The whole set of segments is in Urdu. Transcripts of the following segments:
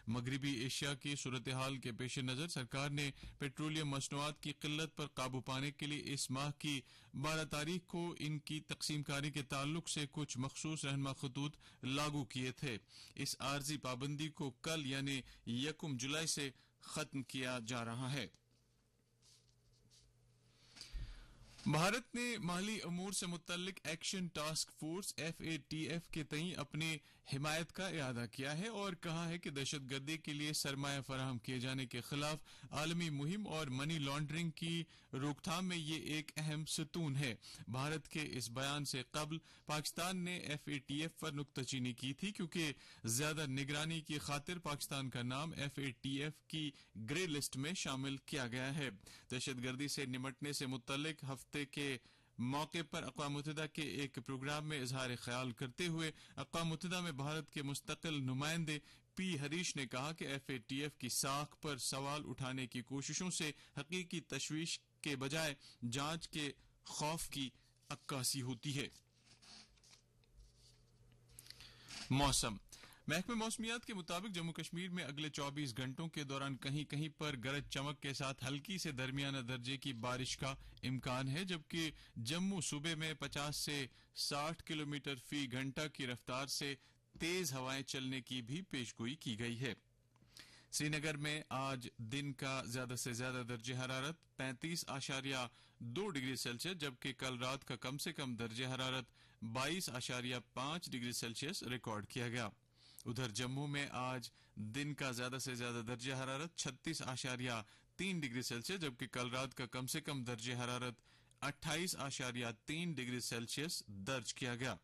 مغربی ایشیا کی صورتحال کے پیش نظر سرکار نے پیٹرولیم مصنوعات کی قلت پر قابو پانے کے لیے اس ماہ کی 12 تاریخ کو ان کی تقسیم کاری کے تعلق سے کچھ مخصوص رہنما خطوط لاگو کیے تھے. اس عارضی پابندی کو کل یعنی 1 جولائی سے ختم کیا جا رہا ہے. بھارت نے مالی امور سے متعلق ایکشن ٹاسک فورس FATF کے تئیں اپنی حمایت کا اعادہ کیا ہے اور کہا ہے کہ دہشت گردی کے لیے سرمایہ فراہم کیے جانے کے خلاف عالمی مہم اور منی لانڈرنگ کی روک تھام میں یہ ایک اہم ستون ہے. بھارت کے اس بیان سے قبل پاکستان نے FATF پر نکتہ چینی کی تھی کیونکہ زیادہ نگرانی کی خاطر پاکستان کا نام FATF کی گرے لسٹ میں شامل کیا گیا ہے. دہشت گردی سے نمٹنے سے متعلق ہفتے کے موقع پر اقوام متحدہ کے ایک پروگرام میں اظہار خیال کرتے ہوئے اقوام متحدہ میں بھارت کے مستقل نمائندے پی ہریش نے کہا کہ FATF کی ساکھ پر سوال اٹھانے کی کوششوں سے حقیقی تشویش کے بجائے جانچ کے خوف کی عکاسی ہوتی ہے. موسم. محکمہ موسمیات کے مطابق جموں کشمیر میں اگلے 24 گھنٹوں کے دوران کہیں کہیں پر گرج چمک کے ساتھ ہلکی سے درمیانہ درجے کی بارش کا امکان ہے جبکہ جموں صوبے میں 50 سے 60 کلومیٹر فی گھنٹہ کی رفتار سے تیز ہوائیں چلنے کی بھی پیشگوئی کی گئی ہے. سری نگر میں آج دن کا زیادہ سے زیادہ درجہ حرارت 35.2 ڈگری سیلسیس جبکہ کل رات کا کم سے کم درجہ حرارت 22.5 ڈگری سیلسیس ریکارڈ کیا گیا. ادھر جموں میں آج دن کا زیادہ سے زیادہ درجہ حرارت 36.3 ڈگری سیلسیس جبکہ کل رات کا کم سے کم درجہ حرارت 28.3 ڈگری سیلسیس درج کیا گیا.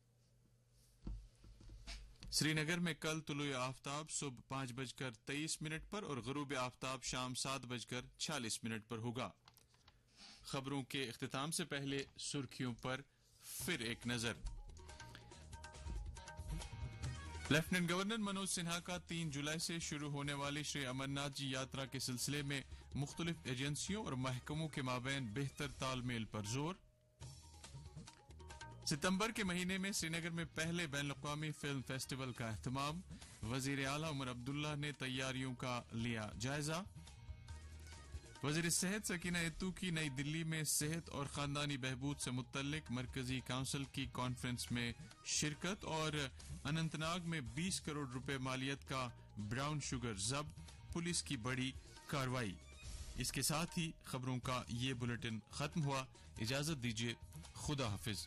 سری نگر میں کل طلوع آفتاب صبح 5:23 پر اور غروب آفتاب شام 7:46 پر ہوگا. خبروں کے اختتام سے پہلے سرخیوں پر پھر ایک نظر. لیفٹیننٹ گورنر منوج سنہا کا 3 جولائی سے شروع ہونے والی شری امرناتھ جی یاترا کے سلسلے میں مختلف ایجنسیوں اور محکموں کے مابین بہتر تال میل پر زور. ستمبر کے مہینے میں سری نگر میں پہلے بین الاقوامی فلم فیسٹیول کا اہتمام. وزیر اعلیٰ عمر عبداللہ نے تیاریوں کا لیا جائزہ. وزیر صحت سکینہ اتو کی نئی دلی میں صحت اور خاندانی بہبود سے متعلق مرکزی کونسل کی کانفرنس میں شرکت اور اننت ناگ میں 20 کروڑ روپے مالیت کا براؤن شوگر ضبط. پولیس کی بڑی کارروائی. اس کے ساتھ ہی خبروں کا یہ بلیٹن ختم ہوا. اجازت دیجیے. خدا حافظ.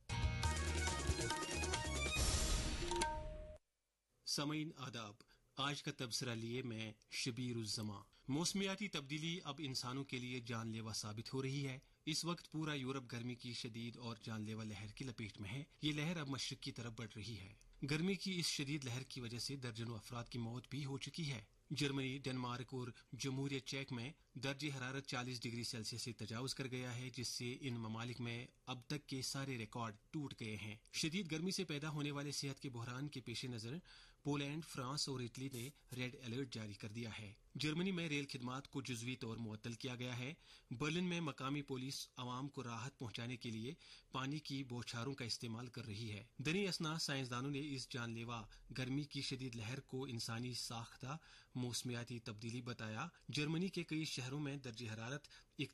سامعین آداب. آج کا تبصرہ لیے میں شبیر الزماں. موسمیاتی تبدیلی اب انسانوں کے لیے جان لیوا ثابت ہو رہی ہے. اس وقت پورا یورپ گرمی کی شدید اور جان لیوا لہر کی لپیٹ میں ہے. یہ لہر اب مشرق کی طرف بڑھ رہی ہے. گرمی کی اس شدید لہر کی وجہ سے درجنوں افراد کی موت بھی ہو چکی ہے. جرمنی، ڈنمارک اور جمہوریہ چیک میں درجہ حرارت 40 ڈگری سیلسیس سے تجاوز کر گیا ہے جس سے ان ممالک میں اب تک کے سارے ریکارڈ ٹوٹ گئے ہیں. شدید گرمی سے پیدا ہونے والے صحت کے بحران کے پیش نظر پولینڈ، فرانس اور اٹلی نے ریڈ الرٹ جاری کر دیا ہے. جرمنی میں ریل خدمات کو جزوی طور معطل کیا گیا ہے. برلن میں مقامی پولیس عوام کو راحت پہنچانے کے لیے پانی کی بوچھاروں کا استعمال کر رہی ہے. دنی اثنا سائنسدانوں نے اس جان لیوا گرمی کی شدید لہر کو انسانی ساختہ موسمیاتی تبدیلی بتایا. جرمنی کے کئی شہروں میں درجہ حرارت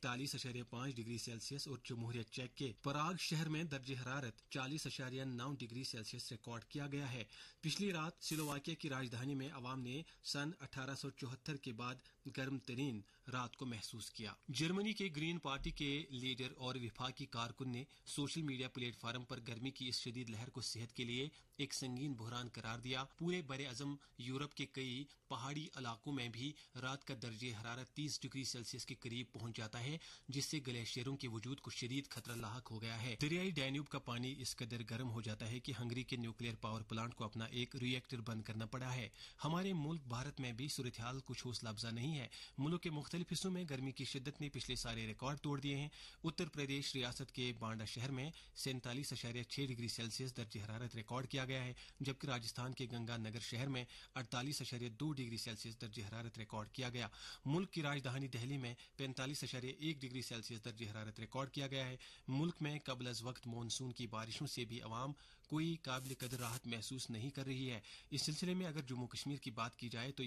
41.5 ڈگری سیلسیس اور جمہوریہ چیک کے پراگ شہر میں درجہ حرارت 40.9 ڈگری سیلسیس ریکارڈ کیا گیا ہے. پچھلی رات سلوواکیہ کی راجدھانی میں عوام نے سن 1874 کے بعد گرم ترین رات کو محسوس کیا. جرمنی کے گرین پارٹی کے لیڈر اور وفاقی کارکن نے سوشل میڈیا پلیٹ فارم پر گرمی کی اس شدید لہر کو صحت کے لیے ایک سنگین بحران قرار دیا. پورے بر اعظم یورپ کے کئی پہاڑی علاقوں میں بھی رات کا درجہ حرارت 30 ڈگری سیلسیس کے قریب پہنچ جاتا ہے جس سے گلیشیئروں کے وجود کو شدید خطرہ لاحق ہو گیا ہے. دریائے ڈینیوب کا پانی اس قدر گرم ہو جاتا ہے کہ ہنگری کے نیوکلیئر پاور پلانٹ کو اپنا ایک ری ایکٹر بند کرنا پڑا ہے. ہمارے ملک بھارت میں بھی صورتحال کچھ حوصلہ افزا نہیں ہے. ملک کے مختلف حصوں میں گرمی کی شدت نے پچھلے سارے ریکارڈ توڑ دیے ہیں. اتر پردیش ریاست کے بانڈا شہر میں 47.6 ڈگری سیلسیس درجہ حرارت ریکارڈ کیا گیا ہے جبکہ راجستھان کے گنگا نگر شہر میں 48.2 ڈگری سیلسیس درجہ حرارت ریکارڈ کیا گیا. ملک کی راجدھانی دہلی میں 45.1 ڈگری سیلسیس درجہ حرارت ریکارڈ کیا گیا ہے. ملک میں قبل از وقت مانسون کی بارشوں سے بھی عوام کوئی قابل قدر راحت محسوس نہیں کر رہی ہے. اس سلسلے میں اگر جموں کشمیر کی بات کی جائے تو